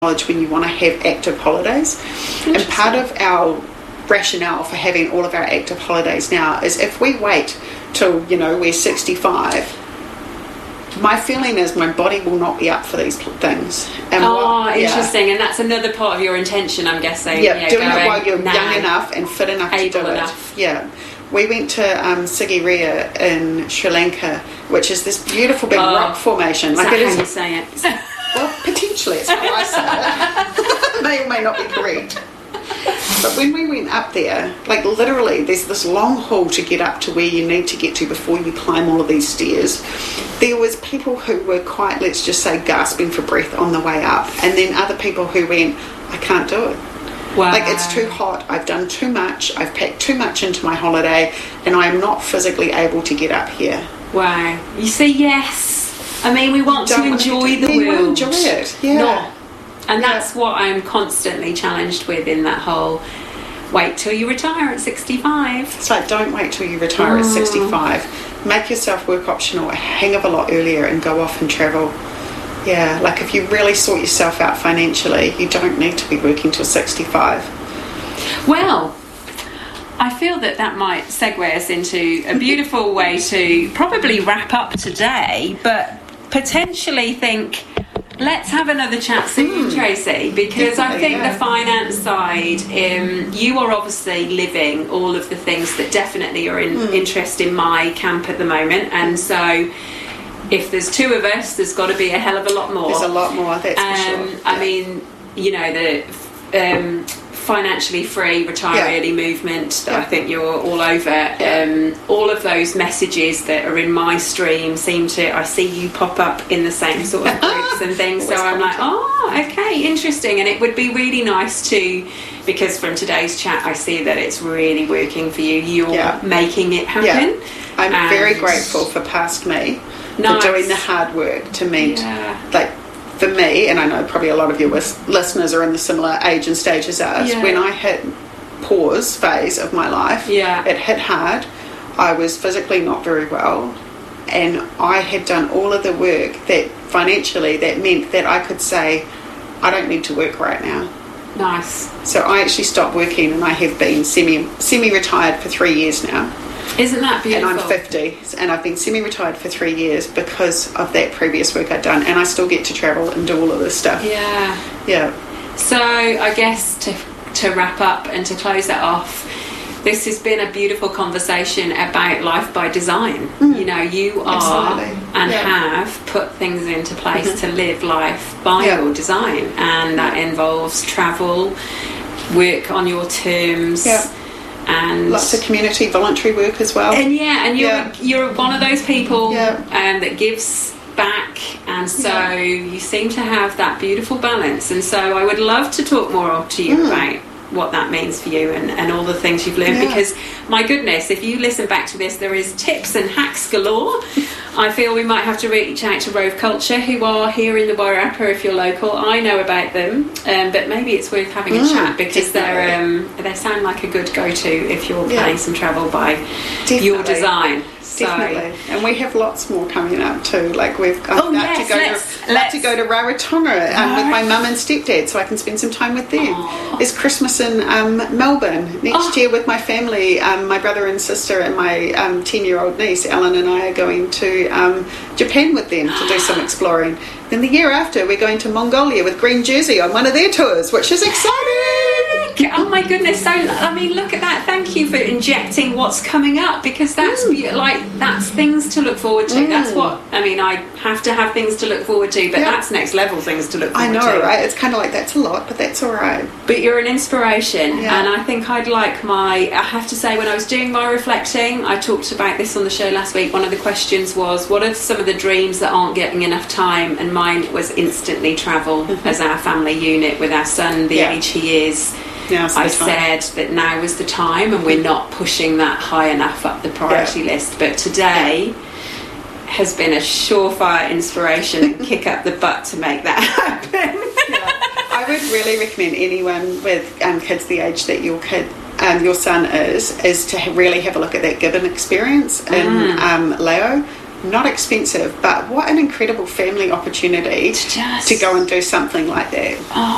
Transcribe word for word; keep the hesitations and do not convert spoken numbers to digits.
when you want to have active holidays. And part of our rationale for having all of our active holidays now is if we wait till, you know, we're sixty-five, my feeling is my body will not be up for these things. And oh, what, interesting. Yeah. And that's another part of your intention, I'm guessing. Yeah, yeah doing it while you're now, young enough and fit enough to do enough. it. Yeah. We went to um, Sigiriya in Sri Lanka, which is this beautiful big oh, rock formation. Is like that it how is, you say it? Well, potentially, it's how I say it. May or may not be correct. But when we went up there, like literally there's this long haul to get up to where you need to get to before you climb all of these stairs. There was people who were quite, let's just say, gasping for breath on the way up, and then other people who went, I can't do it. Wow. Like, it's too hot, I've done too much, I've packed too much into my holiday, and I'm not physically able to get up here. Wow. You say yes. I mean, we want to enjoy to, the yeah, world. enjoy it, yeah. Not, and yeah. that's what I'm constantly challenged with in that whole wait till you retire at sixty-five. It's like, don't wait till you retire oh. at sixty-five. Make yourself work optional a hang of a lot earlier and go off and travel. Yeah, like if you really sort yourself out financially, you don't need to be working till sixty-five. Well, I feel that that might segue us into a beautiful way to probably wrap up today, but potentially think, let's have another chat soon, mm. Tracy, because I think yeah. the finance side, um, you are obviously living all of the things that definitely are in mm. interest in my camp at the moment, and so if there's two of us, there's got to be a hell of a lot more. There's a lot more, that's um, for sure. Yeah. I mean, you know, the um, financially free retire yeah. early movement that yeah. I think you're all over. Yeah. Um, all of those messages that are in my stream seem to, I see you pop up in the same sort of groups and things. So I'm like, oh, okay, interesting. And it would be really nice to, because from today's chat, I see that it's really working for you. You're yeah. making it happen. Yeah. I'm and very grateful for past me. Nice. For doing the hard work to meet, yeah. like, for me, and I know probably a lot of your listeners are in the similar age and stage as us, yeah. when I hit pause phase of my life, yeah. it hit hard. I was physically not very well, and I had done all of the work that financially that meant that I could say, I don't need to work right now. Nice. So I actually stopped working, and I have been semi semi-retired for three years now. Isn't that beautiful? And I'm fifty, and I've been semi-retired for three years because of that previous work I'd done, and I still get to travel and do all of this stuff. Yeah. Yeah. So I guess to to wrap up and to close that off, this has been a beautiful conversation about life by design. Mm. You know, you are Absolutely. and yeah. have put things into place mm-hmm. to live life by yeah. your design, and that involves travel, work on your terms. Yeah. And lots of community voluntary work as well. And yeah, and you're yeah. you're one of those people yeah. um, that gives back, and so yeah. you seem to have that beautiful balance. And so I would love to talk more to you mm. about what that means for you and, and all the things you've learned, yeah. because my goodness, if you listen back to this, there is tips and hacks galore. I feel we might have to reach out to Rove Culture, who are here in the Wairarapa if you're local. I know about them, um, but maybe it's worth having a mm, chat, because definitely. they're um, they sound like a good go-to if you're yeah. planning some travel by definitely. your design. So. Definitely, and we have lots more coming up too. Like we've got oh, yes, to go let's, to let's, to go to Rarotonga um, with my mum and stepdad, so I can spend some time with them. Aww. There's Christmas in um, Melbourne next oh. year with my family. Um, my brother and sister and my um, ten-year-old niece Ellen and I are going to um, Japan with them to do some exploring. Then the year after, we're going to Mongolia with Green Jersey on one of their tours, which is exciting. Oh my goodness! So I mean, look at that. Thank you for injecting what's coming up, because that's mm. like that's things to look forward to. Mm. That's what I mean. I have to have things to look forward to, but yeah. that's next level things to look forward to. I know, to. right? It's kind of like that's a lot, but that's all right. But you're an inspiration, yeah. and I think I'd like my. I have to say, when I was doing my reflecting, I talked about this on the show last week. One of the questions was, what are some of the dreams that aren't getting enough time? And mine was instantly travel mm-hmm. as our family unit with our son, the yeah. age he is. Now's I time. said that now was the time, and we're not pushing that high enough up the priority yeah. list. But today yeah. has been a surefire inspiration and kick up the butt to make that happen. yeah. I would really recommend anyone with um, kids the age that your kid, um, your son is, is to really have a look at that Gibbon experience in mm. um, Leo. Not expensive, but what an incredible family opportunity Just... to go and do something like that. Oh.